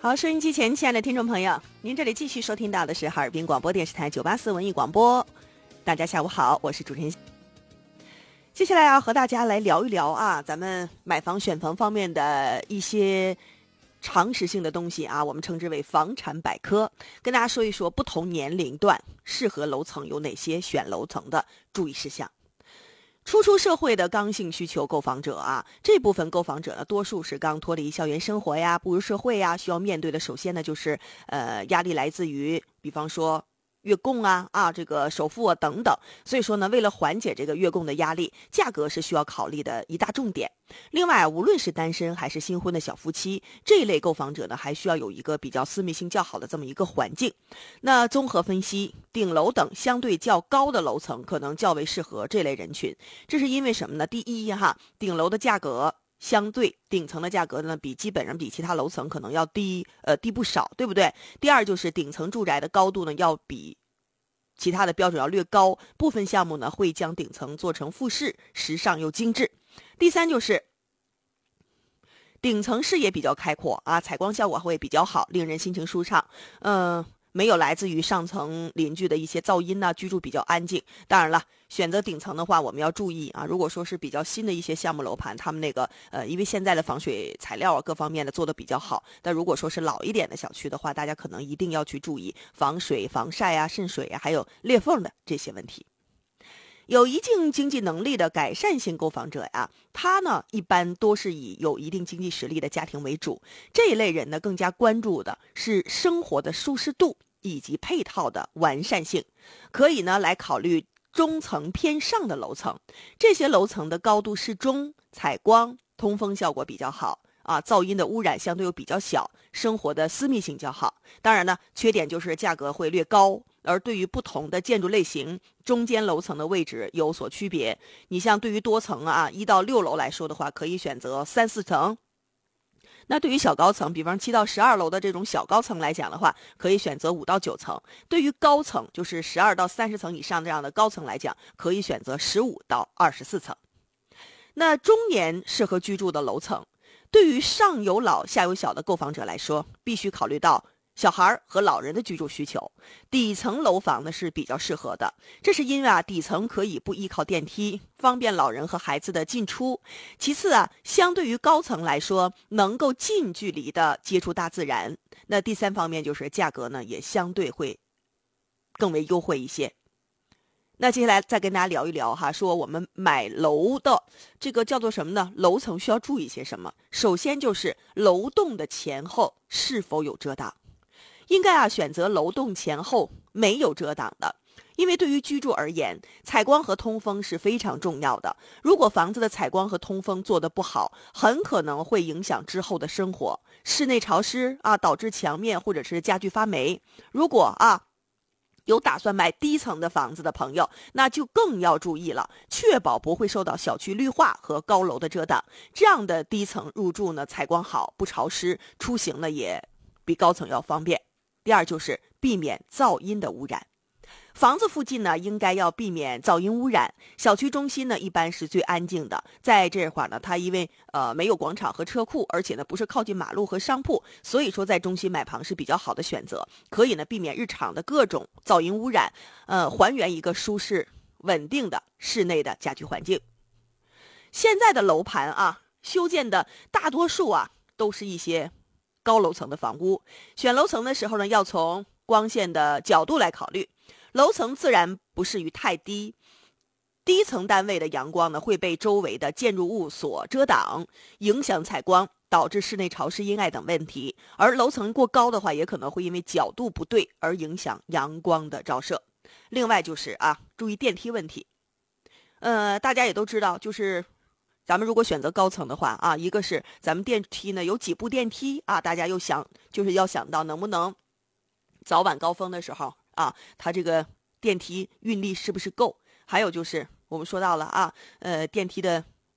好，收音机前亲爱的听众朋友，您这里继续收听到的是哈尔滨广播电视台984文艺广播。大家下午好，我是主持人。接下来要和大家来聊一聊啊，咱们买房选房方面的一些常识性的东西啊，我们称之为房产百科，跟大家说一说不同年龄段适合楼层有哪些选楼层的注意事项。初出社会的刚性需求购房者啊，这部分购房者呢，多数是刚脱离校园生活呀，步入社会呀，需要面对的首先呢就是压力来自于，比方说月供这个首付等等，所以说呢，为了缓解这个月供的压力，价格是需要考虑的一大重点。另外，无论是单身还是新婚的小夫妻，这一类购房者呢，还需要有一个比较私密性较好的这么一个环境。那综合分析，顶楼等相对较高的楼层可能较为适合这类人群。这是因为什么呢？第一顶楼的价格相对顶层的价格呢，基本上比其他楼层可能要低不少，对不对？第二就是顶层住宅的高度呢，要比其他的标准要略高，部分项目呢会将顶层做成复式，时尚又精致。第三就是顶层视野比较开阔啊，采光效果会比较好，令人心情舒畅。没有来自于上层邻居的一些噪音居住比较安静。当然了，选择顶层的话，我们要注意啊。如果说是比较新的一些项目楼盘，他们那个因为现在的防水材料各方面的做得比较好。但如果说是老一点的小区的话，大家可能一定要去注意防水、防晒渗水还有裂缝的这些问题。有一定经济能力的改善型购房者他呢一般多是以有一定经济实力的家庭为主。这一类人呢更加关注的是生活的舒适度以及配套的完善性，可以呢来考虑中层偏上的楼层。这些楼层的高度适中，采光、通风效果比较好噪音的污染相对又比较小，生活的私密性较好。当然呢，缺点就是价格会略高，而对于不同的建筑类型，中间楼层的位置有所区别。你像对于多层1到6楼来说的话，可以选择3、4层。那对于小高层，比方7到12楼的这种小高层来讲的话，可以选择5到9层。对于高层，就是12到30层以上这样的高层来讲，可以选择15到24层。那中年适合居住的楼层，对于上有老下有小的购房者来说，必须考虑到小孩和老人的居住需求。底层楼房呢是比较适合的，这是因为底层可以不依靠电梯，方便老人和孩子的进出。其次相对于高层来说，能够近距离的接触大自然。那第三方面就是价格呢也相对会更为优惠一些。那接下来再跟大家聊一聊说我们买楼的这个叫做什么呢？楼层需要注意些什么？首先就是楼栋的前后是否有遮挡，应该选择楼栋前后没有遮挡的。因为对于居住而言，采光和通风是非常重要的。如果房子的采光和通风做得不好，很可能会影响之后的生活。室内潮湿导致墙面或者是家具发霉。如果有打算买低层的房子的朋友，那就更要注意了，确保不会受到小区绿化和高楼的遮挡。这样的低层入住呢，采光好，不潮湿，出行呢也比高层要方便。第二就是避免噪音的污染。房子附近呢，应该要避免噪音污染。小区中心呢，一般是最安静的。在这块呢，它因为没有广场和车库，而且呢不是靠近马路和商铺，所以说在中心买房是比较好的选择。可以呢避免日常的各种噪音污染，还原一个舒适稳定的室内的家居环境。现在的楼盘修建的大多数都是一些高楼层的房屋。选楼层的时候呢，要从光线的角度来考虑。楼层自然不适于太低，低层单位的阳光呢会被周围的建筑物所遮挡，影响采光，导致室内潮湿阴暗等问题。而楼层过高的话，也可能会因为角度不对而影响阳光的照射。另外就是注意电梯问题。大家也都知道，就是咱们如果选择高层的话一个是咱们电梯呢有几部电梯大家又就是要想到能不能早晚高峰的时候它这个电梯运力是不是够？还有就是我们说到了电梯的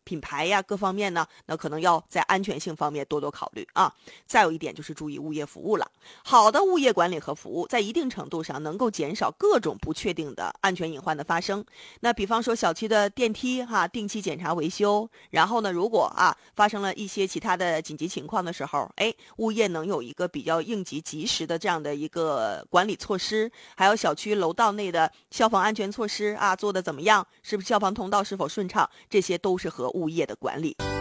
品牌呀各方面呢，那可能要在安全性方面多多考虑啊。再有一点就是注意物业服务了。好的物业管理和服务，在一定程度上能够减少各种不确定的安全隐患的发生。那比方说小区的电梯定期检查维修，然后呢，如果发生了一些其他的紧急情况的时候，物业能有一个比较应急及时的这样的一个管理措施，还有小区楼道内的消防安全措施做得怎么样，是不是消防通道是否顺畅，这些都是和物业的管理